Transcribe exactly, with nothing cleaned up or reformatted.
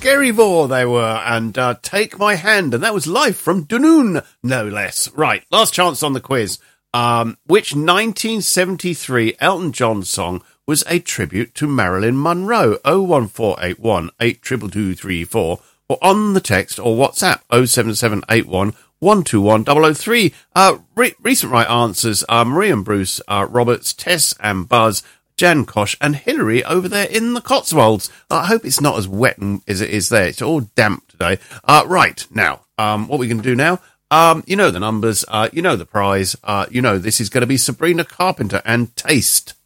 Skerryvore they were, and uh, Take My Hand, and that was live from Dunoon, no less. Right, last chance on the quiz. Um, which nineteen seventy-three Elton John song was a tribute to Marilyn Monroe? oh one four eight one, eight two two two three four, or on the text or WhatsApp oh seven seven eight one, one two one zero zero three. Uh, re- recent right answers are Marie and Bruce, uh, Roberts, Tess and Buzz, Jan Kosh and Hillary over there in the Cotswolds. I hope it's not as wet as it is there. It's all damp today. Uh, right, now, um, what we can do now, um, you know the numbers, uh, you know the prize, uh, you know this is going to be Sabrina Carpenter and Taste.